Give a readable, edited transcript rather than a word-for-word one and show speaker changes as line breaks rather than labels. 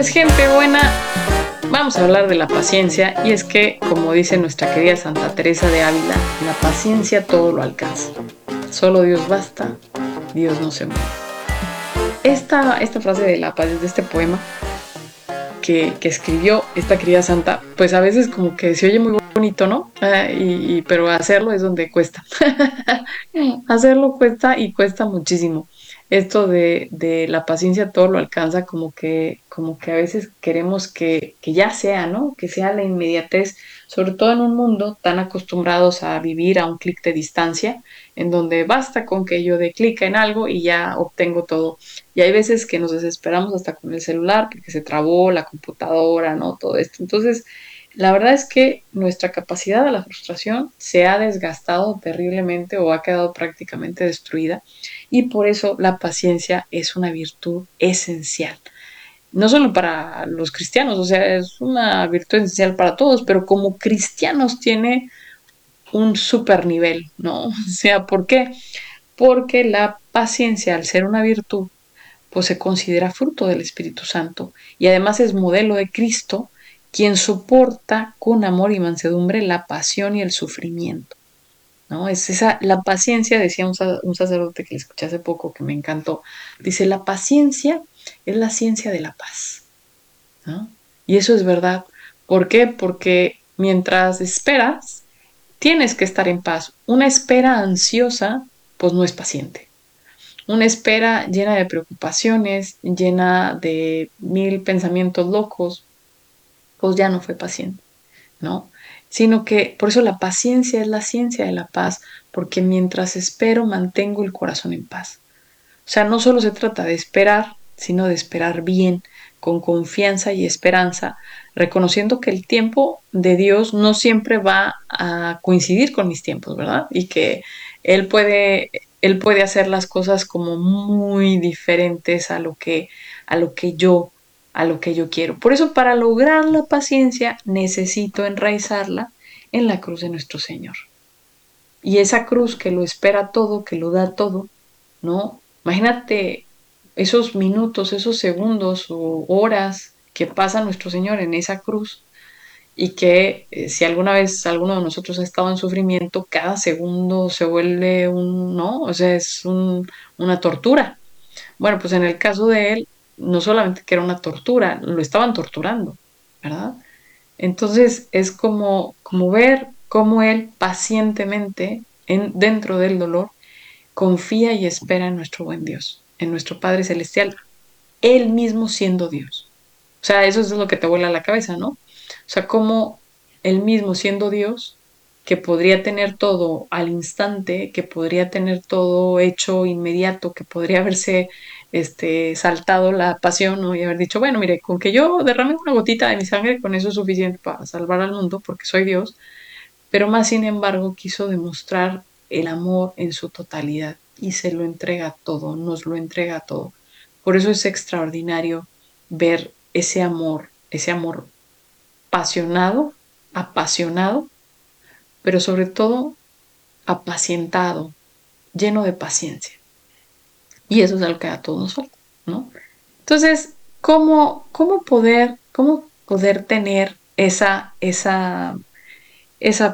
Gente buena, vamos a hablar de la paciencia y es que, como dice nuestra querida Santa Teresa de Ávila, la paciencia todo lo alcanza. Solo Dios basta, Dios no se mueve. Esta frase de la paciencia, de este poema que escribió esta querida santa, pues a veces como que se oye muy bonito, ¿no? Pero hacerlo es donde cuesta. Hacerlo cuesta y cuesta muchísimo. Esto de la paciencia todo lo alcanza, como que a veces queremos que ya sea, ¿no? Que sea la inmediatez, sobre todo en un mundo tan acostumbrados a vivir a un clic de distancia, en donde basta con que yo dé clic en algo y ya obtengo todo. Y hay veces que nos desesperamos hasta con el celular porque se trabó la computadora, ¿no? Todo esto. Entonces, la verdad es que nuestra capacidad de la frustración se ha desgastado terriblemente o ha quedado prácticamente destruida y por eso la paciencia es una virtud esencial. No solo para los cristianos, o sea, es una virtud esencial para todos, pero como cristianos tiene un super nivel, ¿no? O sea, ¿por qué? Porque la paciencia, al ser una virtud, pues se considera fruto del Espíritu Santo y además es modelo de Cristo, quien soporta con amor y mansedumbre la pasión y el sufrimiento, ¿no? Es esa, la paciencia, decía un sacerdote que le escuché hace poco que me encantó, dice, la paciencia es la ciencia de la paz, ¿no? Y eso es verdad. ¿Por qué? Porque mientras esperas, tienes que estar en paz. Una espera ansiosa, pues no es paciente. Una espera llena de preocupaciones, llena de mil pensamientos locos, pues ya no fue paciente, ¿no? Sino que por eso la paciencia es la ciencia de la paz, porque mientras espero mantengo el corazón en paz. O sea, no solo se trata de esperar, sino de esperar bien, con confianza y esperanza, reconociendo que el tiempo de Dios no siempre va a coincidir con mis tiempos, ¿verdad? Y que Él puede, Él puede hacer las cosas como muy diferentes a lo que yo, a lo que yo quiero. Por eso, para lograr la paciencia, necesito enraizarla en la cruz de nuestro Señor. Y esa cruz que lo espera todo, que lo da todo, ¿no? Imagínate esos minutos, esos segundos o horas que pasa nuestro Señor en esa cruz y que si alguna vez alguno de nosotros ha estado en sufrimiento, cada segundo se vuelve un, ¿no? O sea, una tortura. Bueno, pues en el caso de él, no solamente que era una tortura, lo estaban torturando, ¿verdad? Entonces es como ver cómo él pacientemente, dentro del dolor, confía y espera en nuestro buen Dios, en nuestro Padre Celestial, él mismo siendo Dios. O sea, eso es lo que te vuela la cabeza, ¿no? O sea, como él mismo siendo Dios, que podría tener todo al instante, que podría tener todo hecho inmediato, que podría haberse saltado la pasión, ¿no? Y haber dicho, bueno, mire, con que yo derrame una gotita de mi sangre, con eso es suficiente para salvar al mundo, porque soy Dios, pero más sin embargo quiso demostrar el amor en su totalidad y se lo entrega todo, nos lo entrega todo. Por eso es extraordinario ver ese amor apasionado, apasionado, pero sobre todo apacientado, lleno de paciencia. Y eso es algo que a todos nos falta, ¿no? Entonces, cómo poder tener esa